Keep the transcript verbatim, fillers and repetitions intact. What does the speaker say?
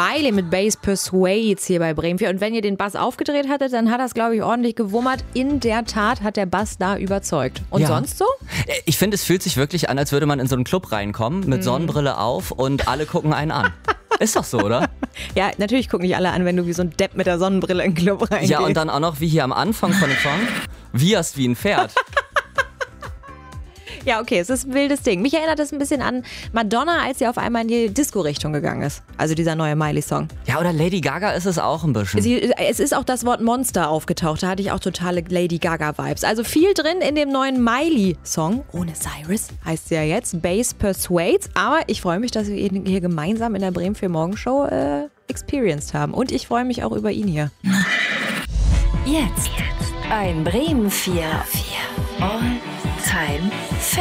Miley mit Bass Persuades hier bei Bremen vier. Und wenn ihr den Bass aufgedreht hattet, dann hat das, glaube ich, ordentlich gewummert. In der Tat hat der Bass da überzeugt. Und Ja. sonst so? Ich finde, es fühlt sich wirklich an, als würde man in so einen Club reinkommen, mit Sonnenbrille auf und alle gucken einen an. Ist doch so, oder? Ja, natürlich gucken nicht alle an, wenn du wie so ein Depp mit der Sonnenbrille in den Club reingehst. Ja, und dann auch noch wie hier am Anfang von dem Song, wieherst wie ein Pferd. Ja, okay, es ist ein wildes Ding. Mich erinnert das ein bisschen an Madonna, als sie auf einmal in die Disco-Richtung gegangen ist. Also dieser neue Miley-Song. Ja, oder Lady Gaga ist es auch ein bisschen. Sie, es ist auch das Wort Monster aufgetaucht. Da hatte ich auch totale Lady Gaga-Vibes. Also viel drin in dem neuen Miley-Song. Ohne Cyrus heißt sie ja jetzt. Bass Persuades. Aber ich freue mich, dass wir ihn hier gemeinsam in der Bremen vier Morgenshow äh, experienced haben. Und ich freue mich auch über ihn hier. Jetzt ein Bremen vier All-Time